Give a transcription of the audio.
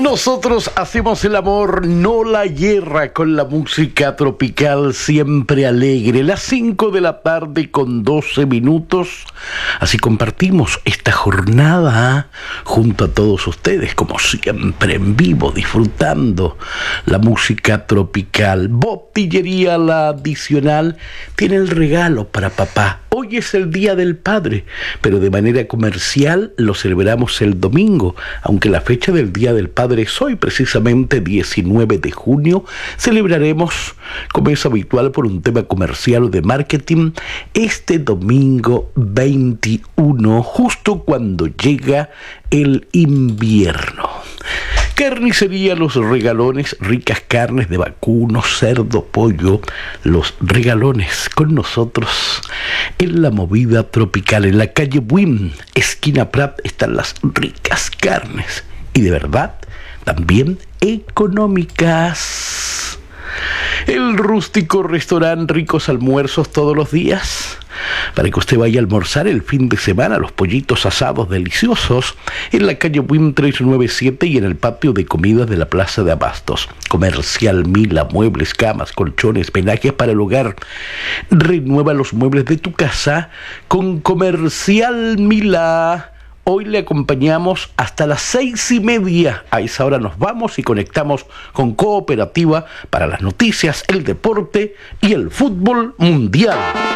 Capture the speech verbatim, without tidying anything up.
Nosotros hacemos el amor, no la guerra, con la música tropical siempre alegre. Las cinco de la tarde con doce minutos. Así compartimos esta jornada junto a todos ustedes, como siempre en vivo, disfrutando la música tropical. Botillería La Adicional tiene el regalo para papá. Hoy es el Día del Padre, pero de manera comercial lo celebramos el domingo, aunque la fecha del Día del Padre es hoy, precisamente diecinueve de junio. Celebraremos, como es habitual por un tema comercial o de marketing, este domingo veintiuno, justo cuando llega el invierno. Carnicería Los Regalones, ricas carnes de vacuno, cerdo, pollo, Los Regalones con nosotros en la movida tropical. En la calle Buin, esquina Prat, están las ricas carnes y de verdad también económicas. El Rústico Restaurante, ricos almuerzos todos los días, para que usted vaya a almorzar el fin de semana, los pollitos asados deliciosos, en la calle Buin trescientos noventa y siete y en el patio de comidas de la Plaza de Abastos. Comercial Mila, muebles, camas, colchones, penajes para el hogar. Renueva los muebles de tu casa con Comercial Mila. Hoy le acompañamos hasta las seis y media. A esa hora nos vamos y conectamos con Cooperativa para las noticias, el deporte y el fútbol mundial.